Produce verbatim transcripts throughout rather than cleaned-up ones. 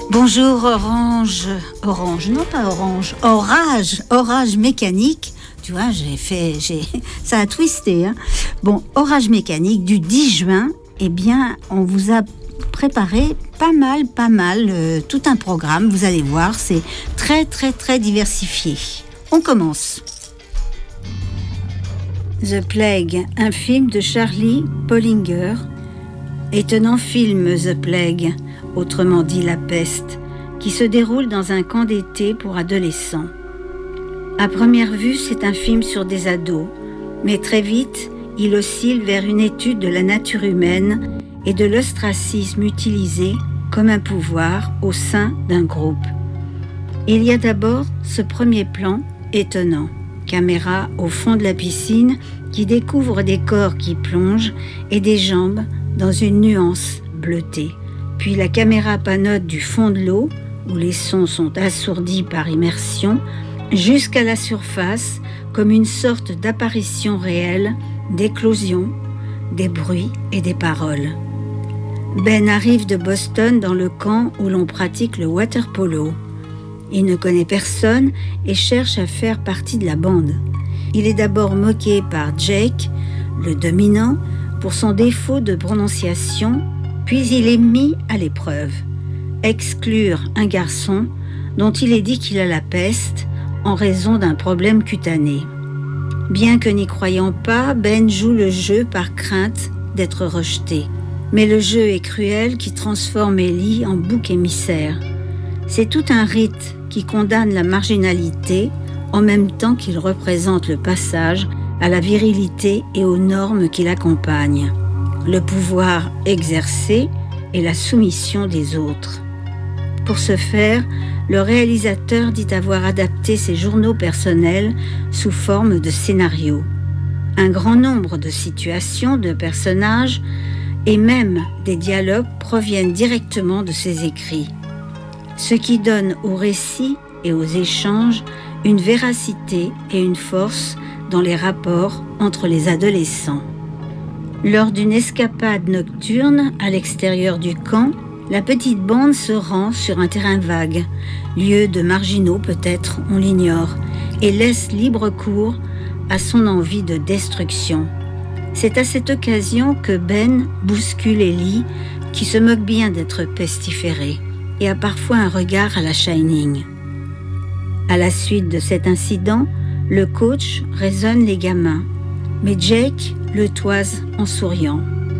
Bonjour Orange, Orange, non pas Orange, Orage, Orage mécanique. Tu vois, j'ai fait, j'ai, ça a twisté. Hein. Bon, Orage mécanique du dix juin. Eh bien, on vous a préparé pas mal, pas mal, euh, tout un programme. Vous allez voir, c'est très, très, très diversifié. On commence. The Plague, un film de Charlie Pollinger. Étonnant film, The Plague, autrement dit La Peste, qui se déroule dans un camp d'été pour adolescents. À première vue, c'est un film sur des ados, mais très vite, il oscille vers une étude de la nature humaine et de l'ostracisme utilisé comme un pouvoir au sein d'un groupe. Il y a d'abord ce premier plan étonnant, caméra au fond de la piscine qui découvre des corps qui plongent et des jambes dans une nuance bleutée. Puis la caméra panote du fond de l'eau, où les sons sont assourdis par immersion, jusqu'à la surface comme une sorte d'apparition réelle, d'éclosion, des bruits et des paroles. Ben arrive de Boston dans le camp où l'on pratique le water-polo. Il ne connaît personne et cherche à faire partie de la bande. Il est d'abord moqué par Jake, le dominant, pour son défaut de prononciation, puis il est mis à l'épreuve. Exclure un garçon dont il est dit qu'il a la peste en raison d'un problème cutané. Bien que n'y croyant pas, Ben joue le jeu par crainte d'être rejeté. Mais le jeu est cruel qui transforme Ellie en bouc émissaire. C'est tout un rite qui condamne la marginalité en même temps qu'il représente le passage à la virilité et aux normes qui l'accompagnent. Le pouvoir exercé et la soumission des autres. Pour ce faire, le réalisateur dit avoir adapté ses journaux personnels sous forme de scénarios. Un grand nombre de situations, de personnages et même des dialogues proviennent directement de ses écrits. Ce qui donne au récit et aux échanges une véracité et une force dans les rapports entre les adolescents. Lors d'une escapade nocturne à l'extérieur du camp, la petite bande se rend sur un terrain vague, lieu de marginaux peut-être, on l'ignore, et laisse libre cours à son envie de destruction. C'est à cette occasion que Ben bouscule Ellie, qui se moque bien d'être pestiférée, et a parfois un regard à la Shining. À la suite de cet incident, le coach raisonne les gamins, mais Jake le toise en souriant.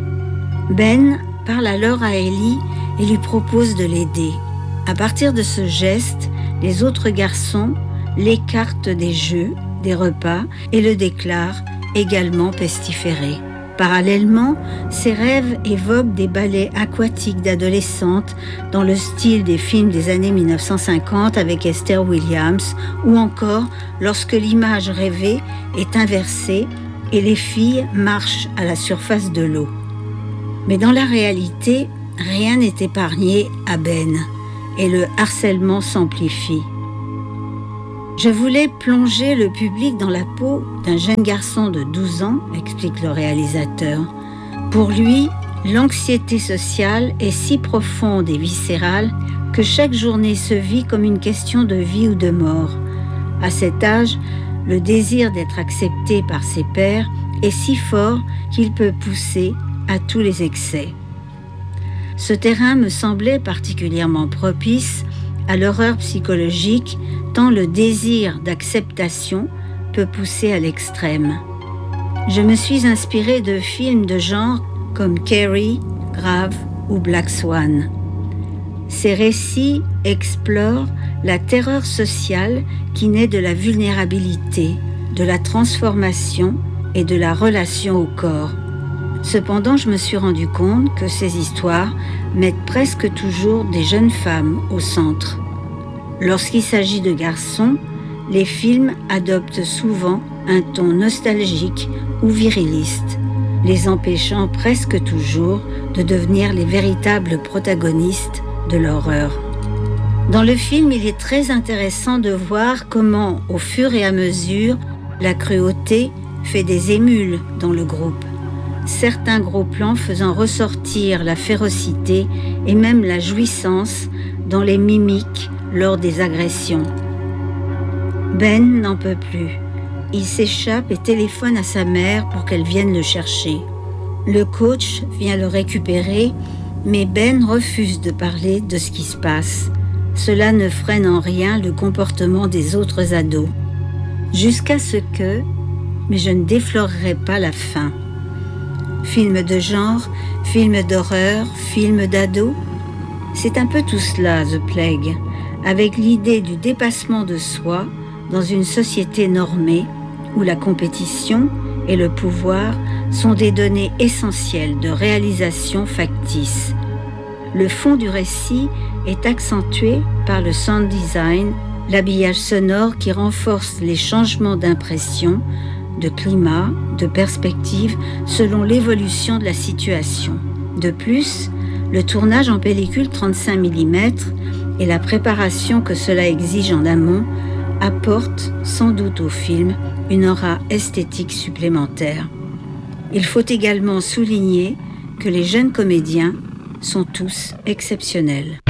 Ben parle alors à Ellie et lui propose de l'aider. À partir de ce geste, les autres garçons l'écartent des jeux, des repas et le déclarent également pestiféré. Parallèlement, ses rêves évoquent des ballets aquatiques d'adolescentes dans le style des films des années mille neuf cent cinquante avec Esther Williams, ou encore lorsque l'image rêvée est inversée et les filles marchent à la surface de l'eau. Mais dans la réalité, rien n'est épargné à Ben et le harcèlement s'amplifie. Je voulais plonger le public dans la peau d'un jeune garçon de douze ans, explique le réalisateur. Pour lui, l'anxiété sociale est si profonde et viscérale que chaque journée se vit comme une question de vie ou de mort. À cet âge, le désir d'être accepté par ses pairs est si fort qu'il peut pousser à tous les excès. Ce terrain me semblait particulièrement propice à l'horreur psychologique, tant le désir d'acceptation peut pousser à l'extrême. Je me suis inspirée de films de genre comme Carrie, Grave ou Black Swan. Ces récits explorent la terreur sociale qui naît de la vulnérabilité, de la transformation et de la relation au corps. Cependant, je me suis rendu compte que ces histoires mettent presque toujours des jeunes femmes au centre. Lorsqu'il s'agit de garçons, les films adoptent souvent un ton nostalgique ou viriliste, les empêchant presque toujours de devenir les véritables protagonistes de l'horreur. Dans le film, il est très intéressant de voir comment, au fur et à mesure, la cruauté fait des émules dans le groupe. Certains gros plans faisant ressortir la férocité et même la jouissance dans les mimiques lors des agressions. Ben n'en peut plus. Il s'échappe et téléphone à sa mère pour qu'elle vienne le chercher. Le coach vient le récupérer, mais Ben refuse de parler de ce qui se passe. Cela ne freine en rien le comportement des autres ados. Jusqu'à ce que, mais je ne déflorerai pas la fin. Film de genre, film d'horreur, film d'ado, c'est un peu tout cela, The Plague, avec l'idée du dépassement de soi dans une société normée où la compétition et le pouvoir sont des données essentielles de réalisation factice. Le fond du récit est accentué par le sound design, l'habillage sonore qui renforce les changements d'impression, de climat, de perspective selon l'évolution de la situation. De plus, le tournage en pellicule trente-cinq millimètres et la préparation que cela exige en amont apportent sans doute au film une aura esthétique supplémentaire. Il faut également souligner que les jeunes comédiens sont tous exceptionnels.